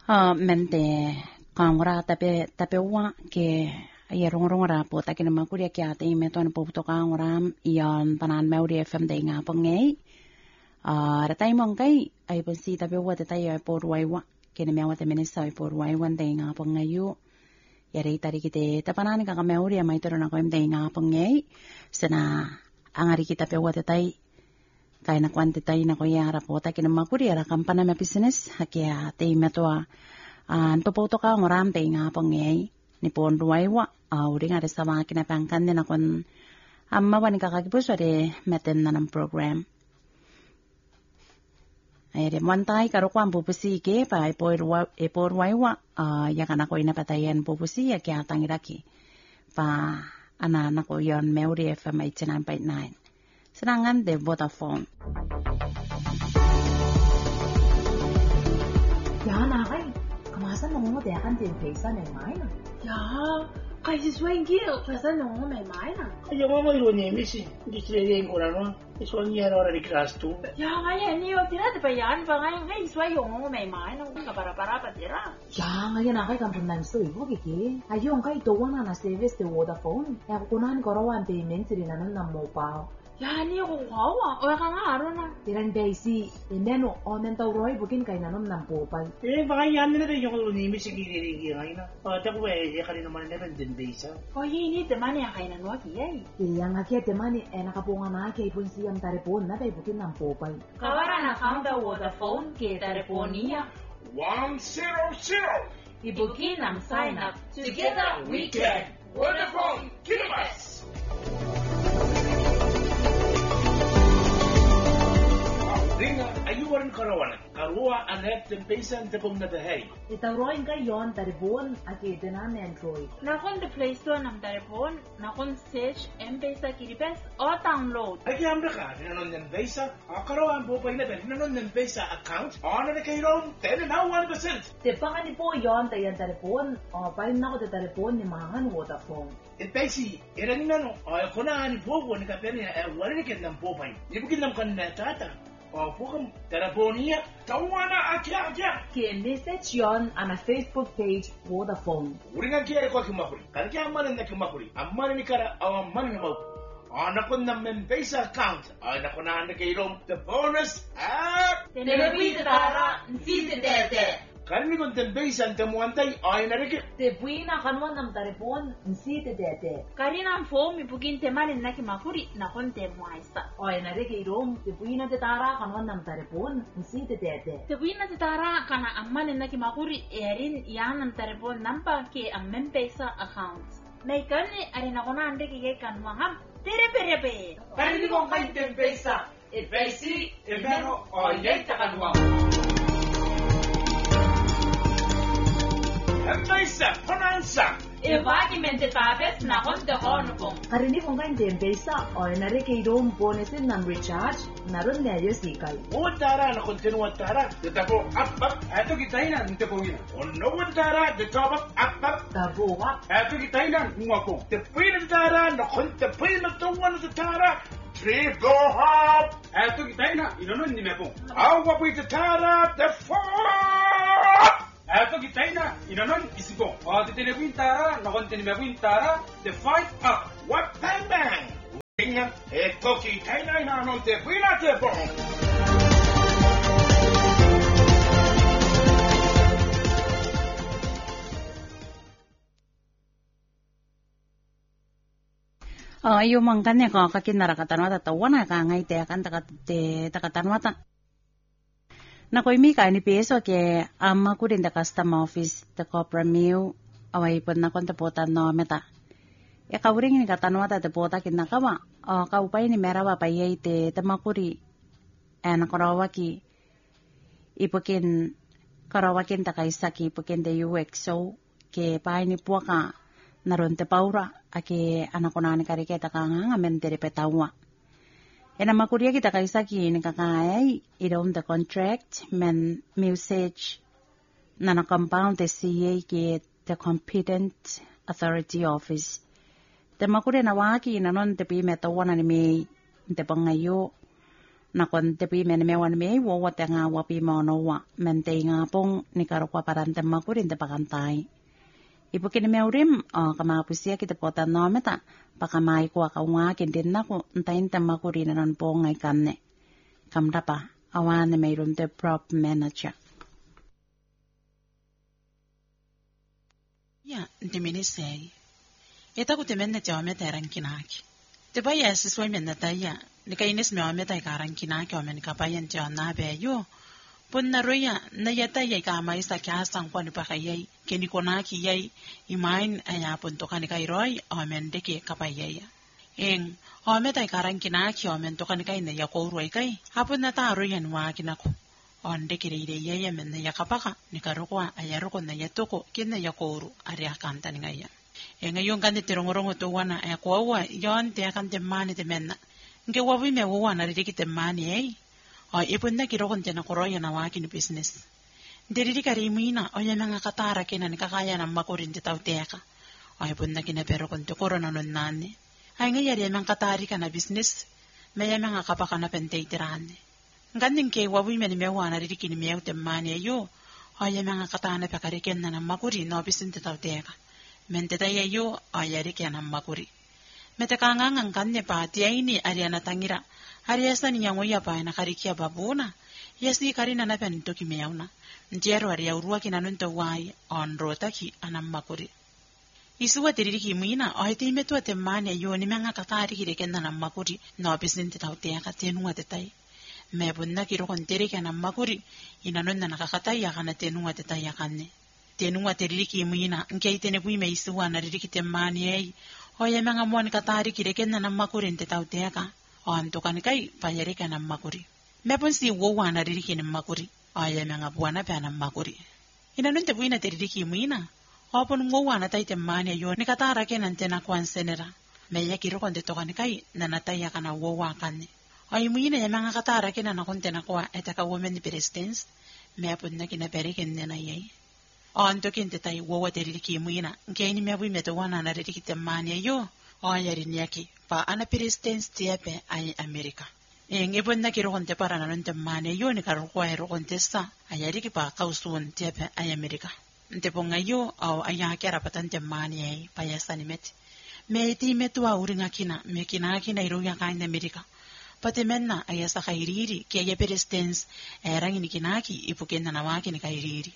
mente kangura tape wa ke rong po ta kina makuria ke ate me ton po to kangura ion panan meuri fm de nga pangai ratai mong kai ai pensi tape wa tatai po ruai wa kina me wa te menesa po ruai wan de nga pangayu yari tari kite tapanan ka meuri mai to na ko de nga pangai sana angari kita pe wa tatai kai na kwante tai na ko yara po ta kina makuria ra kampana me business hakia te me to anto po to ka ngoram te nga pangai ni pon ruai wa uri nga sa mga kinapangkan din akon amma wani kakakipos wade meten na ng program ay de montay karo ko ang pupusi ke pa ipor ruai wa yakan ako inapatayan pupusi ya kaya tangiraki pa ana nako yon Meuri FM 89.9 senangan de Vodafone ya nakay kamasan mo mo dekan din pesa na mai na 呀，开始swing gil，可是侬没买呢。 Ya mama ironi misi, di sini yang kurang no, soalnya ya orang di kelas tu. 呀，哎，你有听到bayan ba ngayon ngay swing yung may买呢，ka para pa tira. ya ngayon nakay kampunan so ibo kiki ayong kay dowan na service de Vodafone ya kunan korowan payment rin nanon na mobile Ya, ni ko kawa, o ka nga aro na. tiran basi indeno onen taw roy bukin kay nanon ng popal Baka yan nila yung ironi misi gigi ngayon na. Tako ya kali naman nila din besa. O yini te mani akay na nuaki ay. yang akia temani nakapunga na kay pun siyang tarepon na tay bukin ng popal Kawara na kanda Vodafone ke telefonia. 100. Ibukin ang sign up. Together we can. Vodafone Kilomas. Ringa ayuwaran karawanan. Karua anet tempesan tepong na dahay. itawroin kay yon tarepon aki tenan Android Nakon the Play Store ng telepon, nakon search M-Pesa Kiribes o download. Ay kaya ka, nanon ng besa. Karawan po pa inabel, nanon ng besa account. Ano na kayo ron? 10 na 1%. Tepangan ni po yon tayan tarepon o parin na ko te tarepon ni mangan Vodafone Pesi, iran na no. Kung na ni Bobo ni kapyan niya, wala ni kitang popay. Di bukin lang kan na tata. Pukam telefonia. Tawana akya. ki message yon ana Facebook page Vodafone Uri nga kaya ko kimakuri. Kaya kaya amanin na kimakuri. Amanin ni kara, amanin ni mau. Anak ko na membesa account. Anak ko na kayo the bonus app. Telepi tara, nsite dete. Kani ko membesa ang tamuantay ay narikip. te buina kanwan ng tarepon nsi te dete Karina ang phone ibukin te mani na kimakuri, nakon te muaisa. o ay nareke irom te buina te tara kanwan ng tarepon nsi te dete Tawin na titara kana amman na kimakuri erin yan ang telepon namba ke ang M-Pesa account. May kani arin ako na ande kike kan mga tereperepe. Pwede kong kayo tempesa. Ipesi, ibero, o yay takanwa. Membesa, panansa. Ibagi mente tapes na kon te honopong. harini kong kain tempesa o ay nareke irom bonusin ng recharge naron neryo sikay Uwantara na kontinuan tara. Ditapo up. Eto kitay na, nito po yun. Unuwantara, ditop up. tabuka Eto kitay na, mga ko. Tipuin na tara, na kontipuin na tuwan na tara. Trip go hop. Eto kitay na, inonon ni Mepo. Awa po tara, the four. Eto kitay na, inonon isigo. O titilipuin tara, nakontin ni Mepo yung tara, the fight up. What time bang? Ringa, eto kitay na inanon tipuin na tipuin. yung mangkanya ko kakinara katanwata tawana ka ngay te akan takatanwata na ko imi ka ni peso ke amma ko din da custom office the Copra Mew away pud na konta pota no meta ya kawring ni katanwata te pota kinakawa ka upay ni merawa payay te tamakuri na korawaki ipukin karawakin ta kaisaki ipukin de UXO ke pay ni puaka naron te paura ake anak ko na ni kariketa ka nga men tere petawa ena makuria kita kaisaki ni kakay idom the contract men usage na na compound te CA ke the competent authority office te makuria na waki na non te pi metawa na ni me te pangayo nakon te pi men mewan me wo te nga wa pi mo no wa men te nga pong ni karo kwa parante makurin te pakantai. Ipo kini meurim kama pusia kita pota no meta pakamai kwa ka wa kindin na ko ntain te makurin nan pong ngai kanne. Kam dapa awan me rum te prop manager. Ya, te minisei. Eta ku te menne te ometa rankinaki. Te baya siswa menne taya. Nika inis me ometa karankinaki o men kapayan te ona be yo. Pun na roya na yata yai ka mai sa kya sang kwa ni pa kayai. Keni konaki yai imain aya pun to kanika iroi o men deke kapayaya. Eng ometa karankinaki o men to kanika ina ya ko roi kai. Hapun na ta roya nwa kinako. On deke ire yaya men na yakapaka nikarukwa ayaroko na yatoko kin na yakoru ari akanta ni ngaya. E ngayon kan te rongorongo to wana e ko wa yon te kan te mani te menna. Nge wa wi me wo wana ri ki te mani e. O ipun na kirokon te na koroya na waki ni business. Nderi kari mina o yana nga katara kina ni kakaya na makurin te tauteka. O ipun na kina pero kon te korona non nane. Ay ngayari mang katari ka na business. May mga kapaka na pentay tirane. Nganding ke wawi men mewa na ririki ni mew te mani ayo. Ay mga katana pa kariken na makuri no bisin te tauteka. Mente tayo ayo ay ariken na makuri. Metakangang kanya pa tiya ini ariana tangira. Ariasa niya nguya pa na karikia babuna. Yasi karina na panito ki mew na. Njero aria urua kinanunto wai on rotaki anam makuri. Isuwa tiriki muina ay ti metu te mani ayo ni mga katari kiriken na makuri no bisin te tauteka tenunga te tay. Mebunna kiro konteri kana makuri inanon na nakakatay kana tenunga te tay kanne. Tenunga tiriki muina nkay tenepui me isuwa na ririki te mani ay. Oya mga mon katari kireken na makuri te tauteka. O anto kanikai payari kana makuri. Mebun si wowa na ririki ni makuri. Oya mga buwana pa na makuri. Inanon te buina tiriki muina. Opon wowa na tay te mani ayo ni katara kenan tena kwan senera. Meya kiro konte to kanikai na nataya kana wowa kanne. Ay muina ya mga katara kina na konte na kwa etaka women ni presidents. Meapun na kina periken na yay. O anto kinte tay wowa tiriki muina. Nkay ni meabu meto wana na ririki te mani ayo. O ayarin yaki pa ana presidents tiyape ay Amerika. Ngibon na kiro konte para na nunte mani ayo ni karukwa hero kontesta. Ayariki pa kausuon tiyape ay Amerika. Nte po ngayo o ayaki arapatan te mani ay payasan imet. Me iti metu wa uringa kina. Me kinakina iruya kain Amerika. Pati menna ay sa kairiri kaya presidents erang inikinaki ipukin na nawaki ni kairiri.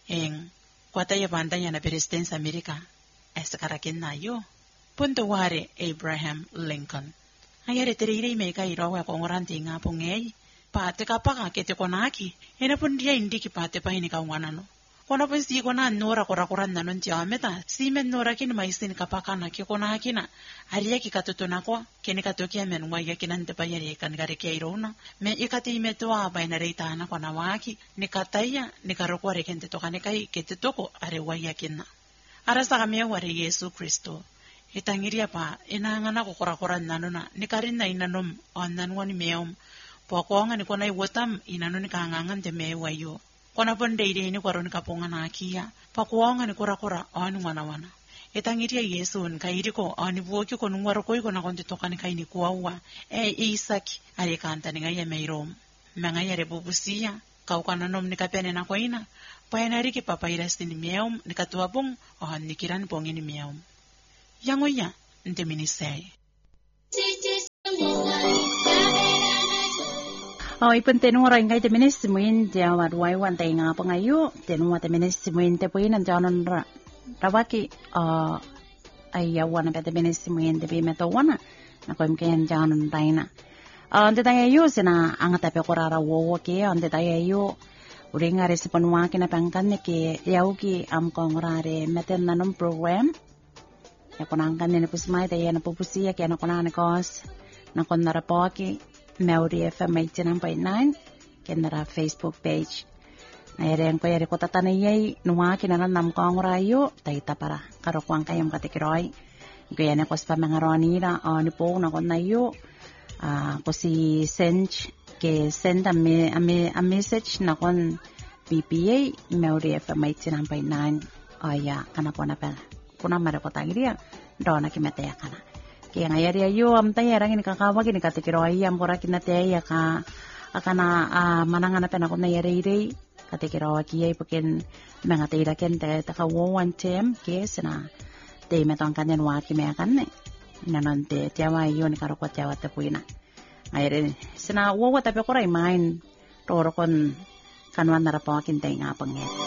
Kwata ya bandanya na presidents Amerika ay sa karakin na yo. Punto ware Abraham Lincoln. Ayari tiriri may kairawa kong oranti nga po ngay. Pati kapaka kete konaki. Pun dia hindi ki pati pa hinikawanano. Kono pun si kona nora korakuran na nun tiya meta. Si men nora kin maisin kapaka na ki konaki na. Ariya ki katutuna ko. Kini katukia men waya kinante pa yari kan gari kia irona. Me ikati metua bay na reita na ko na waki. Ni kataya ni karukwa rekente to kanikai kete toko are waya kina. Arasa kami wari Yesu Kristo. Itangiria pa inangana ko korakuran na nuna. Ni karin na inanom onan wani meom. Po ako nga ni ko na iwatam inanon ni kangangan te mewayo. Kona pun deide ni kwaron kapunga na kia. Pakuanga ni kura ani wana. Itangiria Yesu nkairi ko ani buoki ko nungwaro ko na konti tokani kai ni kuawa. Isaki ari kanta ni ngaya meirom. Mangaya rebubusia kaukana nom ni kapene na koina. Payanari ki papairas ni meom ni katuabong o ni kiran pongini meom. Yangoya nte minisei. Ipun tenura ingay te minisimuin te wadwai wan te nga pangayo tenua te minisimuin te puin ang janon rawaki ayawan pe te minisimuin te bimeto wana na ko imken janon taina ante tayo sina angata pe korara wo ke ante tayo uringa resiponwa kina pangkan ne ke yauki am kongrare meten nanom program ya konangkan ne pusmai te na pupusia ke na konane kos na konara poki Maori FM 89.9 kenara Facebook page. Na yari ko yari ko tatanayay nuwa kinanan nam ko ang rayo taita para karokwang kayam katikiroi. Kaya na ko sa pamangaroni na ni po na ko na yo ko si Sench ke send a message na kon PPA Maori FM 89.9 aya kana po na pa kuna mara ko tagiria do na kimetaya kana. Kaya ngayari ayo am tayarang ini kakawag ini katikiro ayam kora kinataya ka akana manangana pena ko nayari katikiro kiya ipukin mga tira ken te takawawan tem kesna te metong kanyan waki me akan ne nanon te tiawa ayo ni karo ko tiawa te puina ngayari sina wawa tapi kora imain toro kon kanwan narapawakin te nga panget